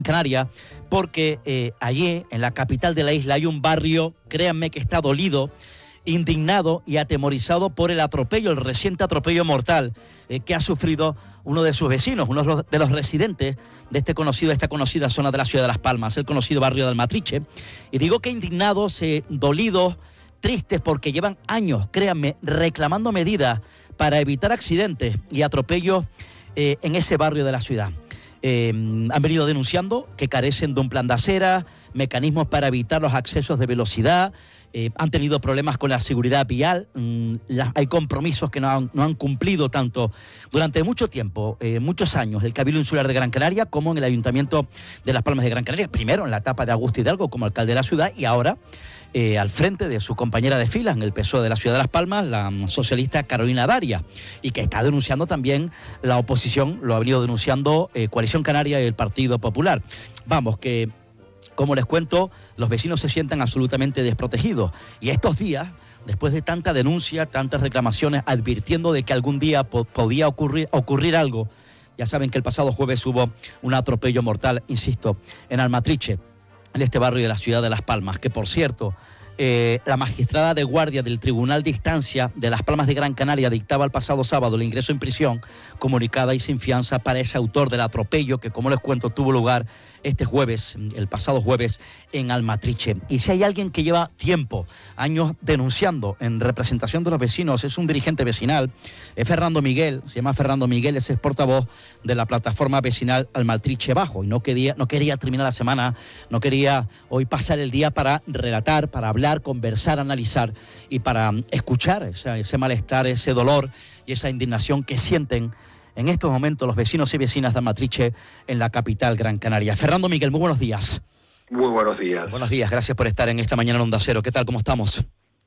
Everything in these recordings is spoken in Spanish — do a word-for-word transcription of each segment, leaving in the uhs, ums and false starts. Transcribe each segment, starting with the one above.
Canaria, porque eh, allí, en la capital de la isla, hay un barrio, créanme que está dolido, indignado y atemorizado por el atropello, el reciente atropello mortal eh, que ha sufrido uno de sus vecinos, uno de los residentes de este conocido, esta conocida zona de la ciudad de Las Palmas, el conocido barrio de Almatriche. Y digo que indignados, eh, dolidos, tristes, porque llevan años, créanme, reclamando medidas para evitar accidentes y atropellos eh, en ese barrio de la ciudad. Eh, han venido denunciando que carecen de un plan de acera, mecanismos para evitar los excesos de velocidad, eh, han tenido problemas con la seguridad vial, mm, la, hay compromisos que no han, no han cumplido tanto durante mucho tiempo, eh, muchos años, el Cabildo Insular de Gran Canaria como en el Ayuntamiento de Las Palmas de Gran Canaria, primero en la etapa de Augusto Hidalgo como alcalde de la ciudad y ahora Eh, al frente de su compañera de filas en el P S O E de la ciudad de Las Palmas, la socialista Carolina Darias, y que está denunciando también la oposición, lo ha venido denunciando eh, Coalición Canaria y el Partido Popular. Vamos, que como les cuento, los vecinos se sientan absolutamente desprotegidos y estos días, después de tanta denuncia, tantas reclamaciones, advirtiendo de que algún día po- podía ocurrir, ocurrir algo, ya saben que el pasado jueves hubo un atropello mortal, insisto, en Almatriche, en este barrio de la ciudad de Las Palmas, que por cierto, eh, la magistrada de guardia del Tribunal de Instancia de Las Palmas de Gran Canaria dictaba el pasado sábado el ingreso en prisión comunicada y sin fianza para ese autor del atropello que, como les cuento, tuvo lugar este jueves, el pasado jueves, en Almatriche. Y si hay alguien que lleva tiempo, años denunciando en representación de los vecinos, es un dirigente vecinal, es Fernando Miguel, se llama Fernando Miguel, es el portavoz de la plataforma vecinal Almatriche Bajo, y no quería, no quería terminar la semana, no quería hoy pasar el día para relatar, para hablar, conversar, analizar y para escuchar ese, ese malestar, ese dolor y esa indignación que sienten en estos momentos los vecinos y vecinas de Almatriche en la capital Gran Canaria. Fernando Miguel, muy buenos días. Muy buenos días. Buenos días, gracias por estar en esta mañana en Onda Cero. ¿Qué tal, cómo estamos?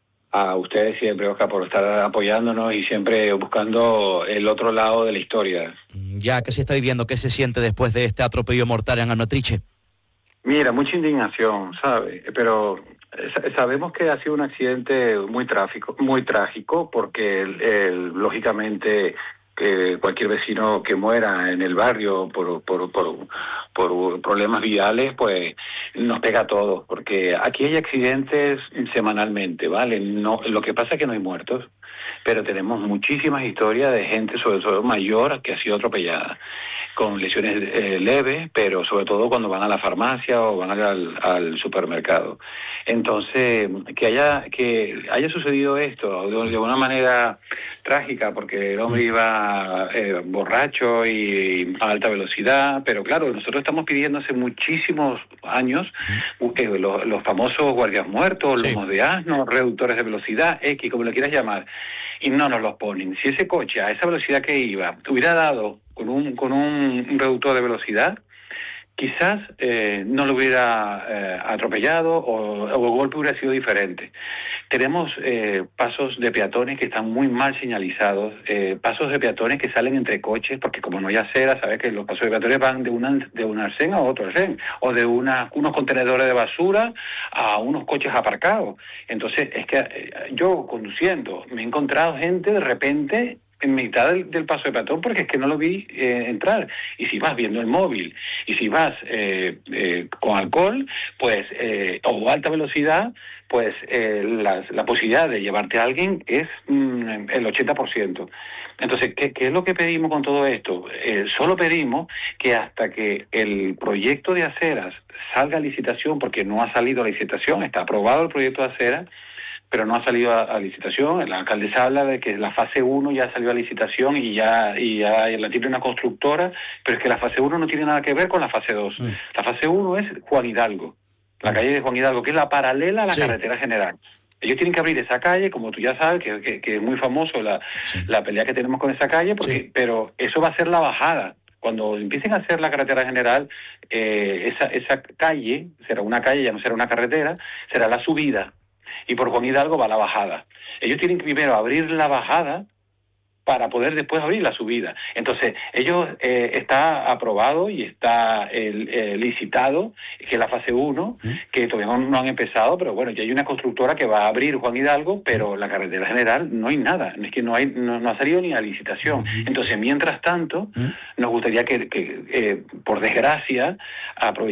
A ustedes siempre, Oscar, por estar apoyándonos y siempre buscando el otro lado de la historia. Ya, ¿qué se está viviendo? ¿Qué se siente después de este atropello mortal en Almatriche? Mira, mucha indignación, ¿sabe? Pero sabemos que ha sido un accidente muy tráfico, muy trágico, porque el, el, lógicamente que cualquier vecino que muera en el barrio por, por, por, por problemas viales, pues nos pega a todos, porque aquí hay accidentes semanalmente, ¿vale? No, lo que pasa es que no hay muertos, pero tenemos muchísimas historias de gente, sobre todo mayor, que ha sido atropellada, con lesiones eh, leves, pero sobre todo cuando van a la farmacia o van al, al supermercado. Entonces, que haya que haya sucedido esto de, de una manera trágica, porque el hombre iba eh, borracho y a alta velocidad, pero claro, nosotros estamos pidiendo hace muchísimos años eh, los, los famosos guardias muertos, Sí. lomos de asno, reductores de velocidad, X, como le quieras llamar, y no nos los ponen. Si ese coche a esa velocidad que iba hubiera dado con un con un reductor de velocidad, quizás eh, no lo hubiera eh, atropellado o, o el golpe hubiera sido diferente. Tenemos eh, pasos de peatones que están muy mal señalizados, eh, pasos de peatones que salen entre coches, porque como no hay acera, sabes que los pasos de peatones van de una de un arcén a otro arcén, o de una, unos contenedores de basura a unos coches aparcados. Entonces, es que eh, yo conduciendo me he encontrado gente de repente en mitad del, del paso de peatón, porque es que no lo vi eh, entrar. Y si vas viendo el móvil, y si vas eh, eh, con alcohol, pues eh, o alta velocidad, pues eh, la, la posibilidad de llevarte a alguien es mm, el ochenta por ciento. Entonces, ¿qué, ¿qué es lo que pedimos con todo esto? Eh, solo pedimos que hasta que el proyecto de aceras salga a licitación, porque no ha salido a licitación, está aprobado el proyecto de aceras, pero no ha salido a, a licitación. La alcaldesa habla de que la fase uno ya salió a licitación y ya, y ya la tiene una constructora, pero es que la fase uno no tiene nada que ver con la fase dos. Mm. La fase uno es Juan Hidalgo, la mm. calle de Juan Hidalgo, que es la paralela a la sí. carretera general. Ellos tienen que abrir esa calle, como tú ya sabes, que, que, que es muy famoso la, sí. la pelea que tenemos con esa calle, porque, sí. pero eso va a ser la bajada. Cuando empiecen a hacer la carretera general, eh, esa, esa calle será una calle, ya no será una carretera, será la subida. Y por Juan Hidalgo va la bajada. Ellos tienen que primero abrir la bajada para poder después abrir la subida. Entonces, ellos eh, está aprobado y está el, eh, licitado, que es la fase uno, ¿Mm? que todavía no, no han empezado, pero bueno, ya hay una constructora que va a abrir Juan Hidalgo, pero la carretera general no hay nada, es que no hay no, no ha salido ni a licitación. Entonces, mientras tanto, ¿Mm? nos gustaría que, que eh, por desgracia, aprovechar